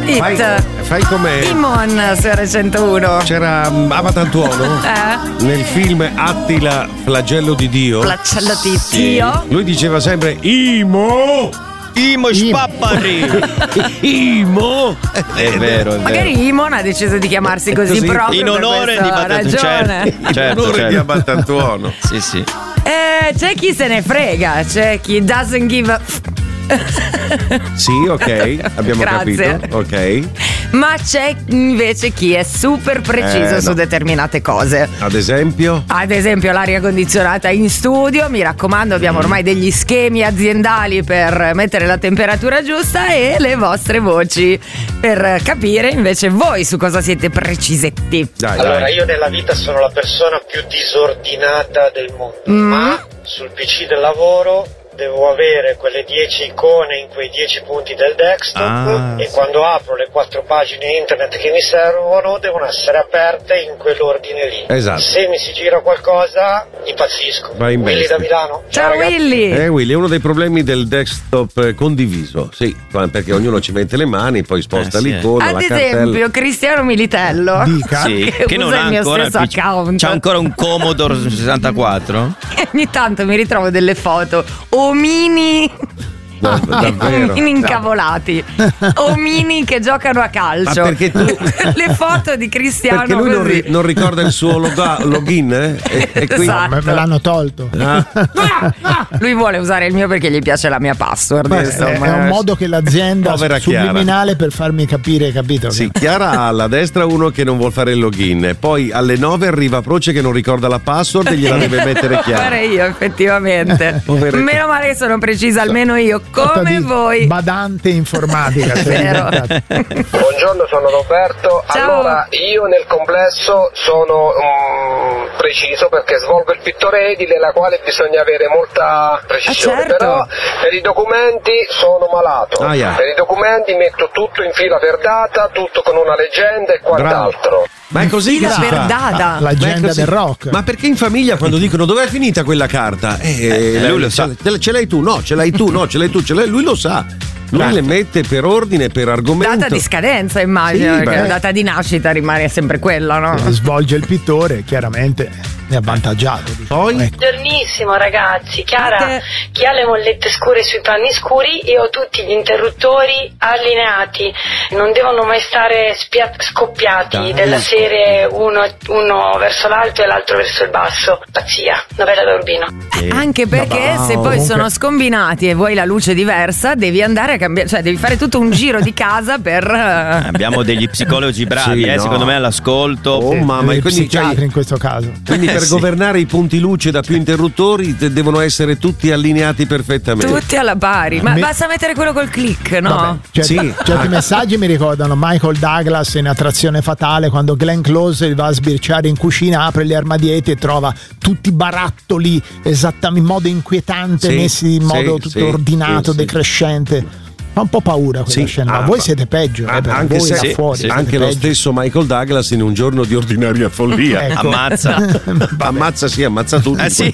Fai come Imon su R101. c'era Avatantuono nel film Attila, flagello di Dio. Flagello di Dio. Lui diceva sempre Imo spappari. Imo. È vero. Magari Imon ha deciso di chiamarsi così proprio in onore per di ragione. Certo. In onore di Avatantuono. Sì. C'è chi se ne frega, c'è chi doesn't give a Sì, ok, abbiamo Grazie. capito. Ok. Ma c'è invece chi è super preciso su no. determinate cose. Ad esempio? Ad esempio l'aria condizionata in studio, mi raccomando, abbiamo ormai degli schemi aziendali per mettere la temperatura giusta e le vostre voci per capire invece voi su cosa siete precisetti. Allora, io nella vita sono la persona più disordinata del mondo, ma sul PC del lavoro devo avere quelle 10 icone in quei 10 punti del desktop e quando apro le 4 pagine internet che mi servono devono essere aperte in quell'ordine lì. Esatto. Se mi si gira qualcosa impazzisco. Vai in Willy bestia. da Milano. Ciao ragazzi. Willy! Willy, è uno dei problemi del desktop condiviso, sì, perché ognuno ci mette le mani, poi sposta l'icona, Ad la esempio cartella. Cristiano Militello Sì, che non usa ha il mio ancora stesso account. C'ha ancora un Commodore 64? E ogni tanto mi ritrovo delle foto omini Davvero. omini incavolati, omini che giocano a calcio. Ma perché tu le foto di Cristiano perché lui così. non ricorda il suo login e quindi Esatto. Me l'hanno tolto. Lui vuole usare il mio perché gli piace la mia password. Beh, insomma. è un modo che l'azienda Povera subliminale per farmi capire, capito? Sì, Chiara ha alla destra uno che non vuol fare il login, poi alle 9 arriva Proce che non ricorda la password e gliela deve mettere Chiara. Fare io effettivamente. Povera- Meno male che sono precisa almeno io come voi. Badante informatica. Vero. Buongiorno, sono Roberto. Ciao. Allora, io nel complesso sono preciso perché svolgo il pittore edile, la quale bisogna avere molta precisione. certo. Però per i documenti sono malato. Per i documenti metto tutto in fila per data, tutto con una leggenda e quant'altro. Ma è così che Fila si per fa? data. L'agenda Ma è così. del rock. Ma perché in famiglia quando dicono dove è finita quella carta? lui lo sa. Ce l'hai tu, no, ce l'hai tu, no, ce l'hai tu, lui lo sa. Lui le mette per ordine, per argomento. Data di scadenza immagino, Sì, perché beh. la data di nascita rimane sempre quella, no? Svolge il pittore, chiaramente è avvantaggiato. Poi? Buongiornissimo ragazzi, Chiara, chi ha le mollette scure sui panni scuri, io ho tutti gli interruttori allineati, non devono mai stare scoppiati della serie uno verso l'alto e l'altro verso il basso. Pazzia, una bella da Urbino. Anche perché se poi sono scombinati e vuoi la luce diversa, devi andare a cambiare, cioè devi fare tutto un giro di casa per Abbiamo degli psicologi bravi, Sì, no. secondo me all'ascolto. Oh mamma, I e quindi psichiatri in questo caso. Quindi per governare i punti luce da più interruttori devono essere tutti allineati perfettamente. tutti alla pari. Ma basta mettere quello col click, no? Vabbè, certi messaggi mi ricordano Michael Douglas in Attrazione Fatale, quando Glenn Close va a sbirciare in cucina, apre gli armadietti e trova tutti i barattoli esattamente in modo inquietante, messi in modo tutto ordinato, decrescente. Fa un po' paura quella scena. Ma voi siete peggio, per anche voi se là fuori. anche lo stesso Michael Douglas in Un giorno di ordinaria follia. Ecco. ammazza tutti. Sì.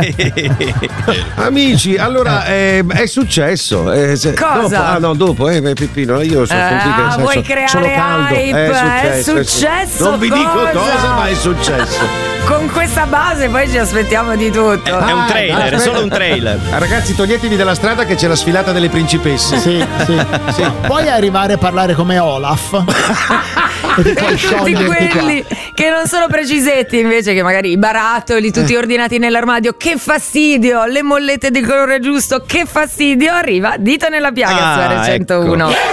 Amici, allora è successo. Cosa? Dopo, Peppino, io sono vuoi creare sono caldo. hype? È successo Non vi dico cosa? cosa, ma è successo. Con questa base poi ci aspettiamo di tutto. È un trailer, è solo un trailer. Ragazzi, toglietevi dalla strada che c'è la sfilata delle principesse. Sì. Puoi arrivare a parlare come Olaf e puoi Tutti scioglierti quelli che non sono precisetti, invece, che magari i barattoli tutti ordinati nell'armadio, che fastidio, le mollette del colore giusto, che fastidio, arriva dito nella piaga su R101.